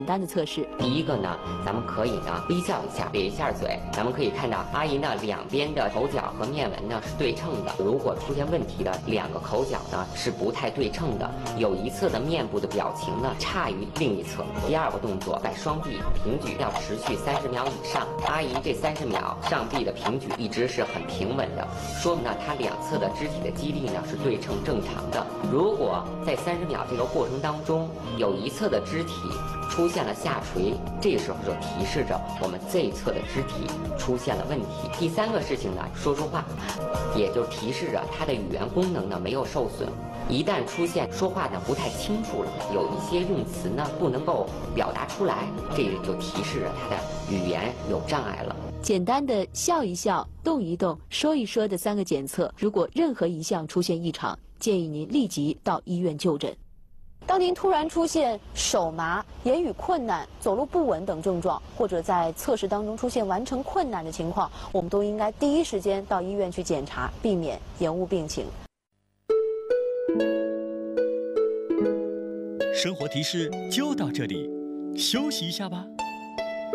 简单的测试。 第一个呢，咱们可以呢微笑一下，咧一下嘴，咱们可以看到阿姨呢两边的口角和面纹呢是对称的。如果出现问题的两个口角呢是不太对称的，有一侧的面部的表情呢差于另一侧。第二个动作，把双臂平举，要持续30秒以上。阿姨这30秒上臂的平举一直是很平稳的，说明呢她两侧的肢体的肌力呢是对称正常的。如果在30秒这个过程当中有一侧的肢体出现了下垂，这时候就提示着我们这一侧的肢体出现了问题。第三个事情呢，说话，也就提示着他的语言功能呢没有受损。一旦出现说话呢不太清楚了，有一些用词呢不能够表达出来，这就提示着他的语言有障碍了。 简单的笑一笑、动一动、说一说的3个检测，如果任何一项出现异常，建议您立即到医院就诊。当您突然出现手麻、言语困难、走路不稳等症状，或者在测试当中出现完成困难的情况，我们都应该第一时间到医院去检查，避免延误病情。 生活提示就到这里，休息一下吧。